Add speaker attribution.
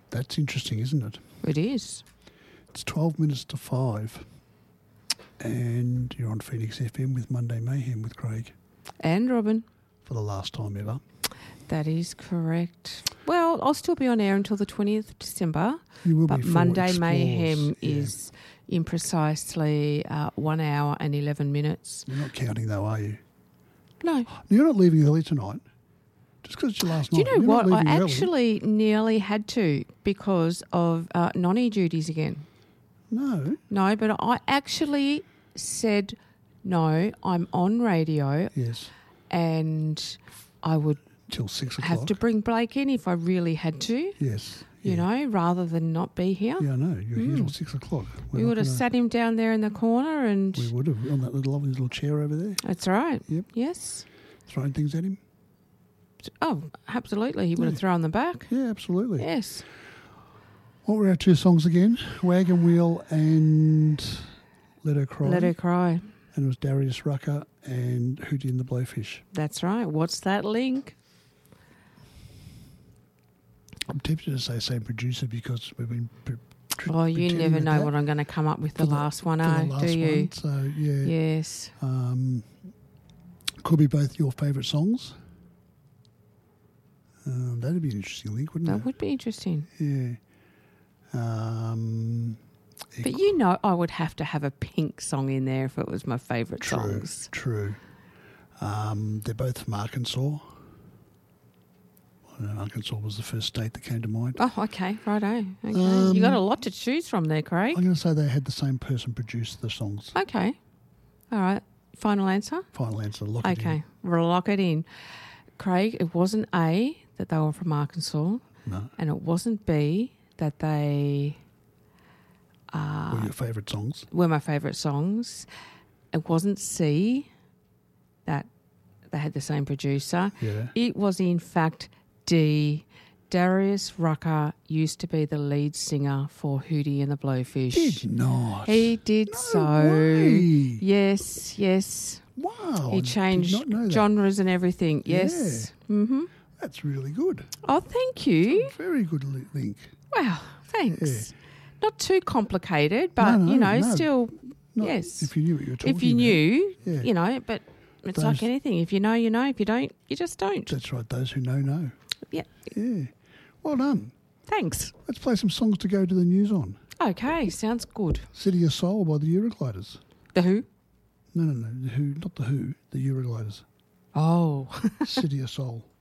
Speaker 1: That's interesting, isn't it?
Speaker 2: It is.
Speaker 1: It's 12 minutes to 5 and you're on Phoenix FM with Monday Mayhem with Craig
Speaker 2: And Robin.
Speaker 1: for the last time ever.
Speaker 2: That is correct. Well, I'll still be on air until the 20th of December.
Speaker 1: You will
Speaker 2: but
Speaker 1: be for
Speaker 2: Monday
Speaker 1: Explores,
Speaker 2: Mayhem
Speaker 1: yeah.
Speaker 2: is in precisely 1 hour and 11 minutes.
Speaker 1: You're not counting though, are you?
Speaker 2: No.
Speaker 1: You're not leaving early tonight. Just because it's your last
Speaker 2: Do you
Speaker 1: night.
Speaker 2: know
Speaker 1: You're not
Speaker 2: what? I
Speaker 1: leaving early.
Speaker 2: actually nearly had to because of nonny duties again.
Speaker 1: No.
Speaker 2: No, but I actually said, no, I'm on radio
Speaker 1: Yes.
Speaker 2: and I would
Speaker 1: Till 6 o'clock.
Speaker 2: have to bring Blake in if I really had to,
Speaker 1: Yes.
Speaker 2: you know, rather than not be here.
Speaker 1: Yeah, I know. You're here till 6 o'clock.
Speaker 2: We would have sat him down there in the corner and...
Speaker 1: We would have, on that lovely little chair over there,
Speaker 2: That's right.
Speaker 1: Yep.
Speaker 2: Yes.
Speaker 1: throwing things at him.
Speaker 2: Oh, absolutely. He would have thrown them back.
Speaker 1: Yeah, absolutely.
Speaker 2: Yes.
Speaker 1: What were our two songs again? Wagon Wheel and Let Her Cry.
Speaker 2: Let Her Cry.
Speaker 1: And it was Darius Rucker and Hootie and the Blowfish.
Speaker 2: That's right. What's that link?
Speaker 1: I'm tempted to say same producer because we've been...
Speaker 2: Oh, you never know what I'm going to come up with the last one, do you?
Speaker 1: One, so, yeah.
Speaker 2: Yes.
Speaker 1: Could be both your favourite songs. That'd be an interesting link, wouldn't
Speaker 2: That
Speaker 1: it?
Speaker 2: would be interesting.
Speaker 1: Yeah.
Speaker 2: But you know I would have to have a Pink song in there if it was my favourite
Speaker 1: True,
Speaker 2: songs.
Speaker 1: true. They're both from Arkansas. I don't know, Arkansas was the first state that came to mind.
Speaker 2: Oh, okay. Righto. Okay. You got a lot to choose from there, Craig.
Speaker 1: I'm going to say they had the same person produce the songs.
Speaker 2: Okay. All right. Final answer?
Speaker 1: Final answer, lock it in.
Speaker 2: Okay. We'll lock it in. Craig, it wasn't A, that they were from Arkansas,
Speaker 1: No.
Speaker 2: and it wasn't B, that they
Speaker 1: Were your favourite songs?
Speaker 2: were my favourite songs. It wasn't C, that they had the same producer.
Speaker 1: Yeah.
Speaker 2: It was, in fact, D. Darius Rucker used to be the lead singer for Hootie and the Blowfish.
Speaker 1: Did not.
Speaker 2: He did
Speaker 1: No
Speaker 2: so.
Speaker 1: way.
Speaker 2: Yes, yes.
Speaker 1: Wow.
Speaker 2: He
Speaker 1: I
Speaker 2: changed
Speaker 1: did not know that.
Speaker 2: genres and everything. Yes. Mm-hmm.
Speaker 1: That's really good.
Speaker 2: Oh, thank you.
Speaker 1: Very good link.
Speaker 2: Wow, thanks.
Speaker 1: Yeah.
Speaker 2: Not too complicated, but,
Speaker 1: No,
Speaker 2: you know,
Speaker 1: no.
Speaker 2: still,
Speaker 1: Not
Speaker 2: yes.
Speaker 1: If you knew what you were talking
Speaker 2: If you
Speaker 1: about.
Speaker 2: knew,
Speaker 1: Yeah.
Speaker 2: you know, but it's
Speaker 1: Those-
Speaker 2: like anything. If you know, you know. If you don't, you just don't.
Speaker 1: That's right. Those who know, know.
Speaker 2: Yeah.
Speaker 1: Yeah. Well done.
Speaker 2: Thanks.
Speaker 1: Let's play some songs to go to the news on.
Speaker 2: Okay, sounds good.
Speaker 1: City of Soul by the Eurogliders.
Speaker 2: The Who?
Speaker 1: No. The Who, not the Who, the Eurogliders.
Speaker 2: Oh.
Speaker 1: City of Soul.